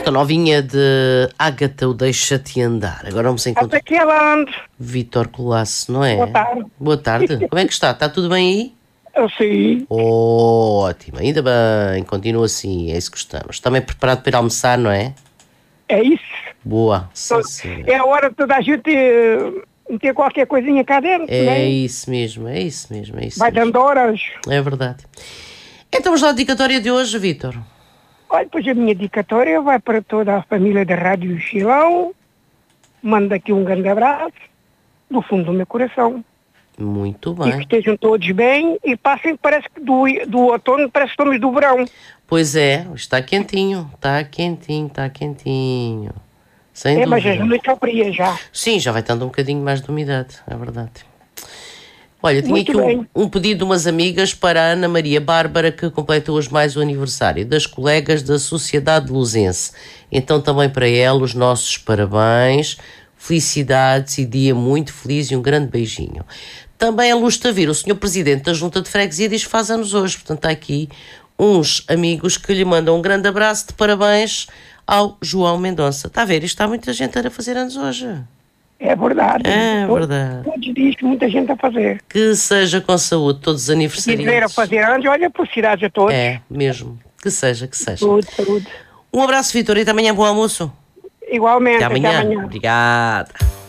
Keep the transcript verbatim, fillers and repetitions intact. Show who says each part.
Speaker 1: Então, novinha de Ágata, o Deixa-te Andar. Agora vamos encontrar
Speaker 2: Até que ela ande.
Speaker 1: Vítor Colasso, não é?
Speaker 2: Boa tarde.
Speaker 1: Boa tarde. Como é que está? Está tudo bem aí?
Speaker 2: Eu sei.
Speaker 1: Ótimo, ainda bem, continua assim, é isso que gostamos. Também preparado para ir almoçar, não é?
Speaker 2: É isso.
Speaker 1: Boa, sim, sim.
Speaker 2: É a hora de toda a gente eh, meter qualquer coisinha cá dentro,
Speaker 1: É
Speaker 2: né?
Speaker 1: isso mesmo, é isso mesmo, é isso
Speaker 2: Vai
Speaker 1: mesmo.
Speaker 2: dando horas.
Speaker 1: É verdade. Então vamos lá à dedicatória de hoje, Vítor.
Speaker 2: Olha, pois a minha dedicatória vai para toda a família da Rádio Chilão. Mando aqui um grande abraço do fundo do meu coração.
Speaker 1: Muito
Speaker 2: E que
Speaker 1: bem.
Speaker 2: estejam todos bem e passem, parece que do, do outono, parece que estamos do verão.
Speaker 1: Pois é, está quentinho, está quentinho, está quentinho. Sem
Speaker 2: É, mas as
Speaker 1: dúvida.
Speaker 2: noites são frias já.
Speaker 1: Sim, já vai tendo um bocadinho mais de umidade, é verdade. Olha, tinha
Speaker 2: Muito
Speaker 1: aqui um,
Speaker 2: bem.
Speaker 1: um pedido de umas amigas para a Ana Maria Bárbara, que completa hoje mais o aniversário, das colegas da Sociedade Luzense. Então também para ela os nossos parabéns, felicidades e dia muito feliz e um grande beijinho. Também a Luz Tavira, o senhor Presidente da Junta de Freguesia, diz que faz anos hoje. Portanto, há aqui uns amigos que lhe mandam um grande abraço de parabéns ao João Mendonça. Está a ver? Isto há muita gente a fazer anos hoje.
Speaker 2: É verdade.
Speaker 1: É
Speaker 2: Todos-
Speaker 1: verdade.
Speaker 2: Todos os dias que muita gente a fazer.
Speaker 1: Que seja com saúde todos os
Speaker 2: Se quiser a
Speaker 1: aniversariantes.
Speaker 2: fazer anos, olha, felicidades a todos.
Speaker 1: É, mesmo. Que seja, que seja.
Speaker 2: Saúde, saúde.
Speaker 1: Um abraço, Vítor, e até amanhã bom almoço.
Speaker 2: Igualmente,
Speaker 1: Até amanhã.
Speaker 2: Até amanhã.
Speaker 1: Obrigada.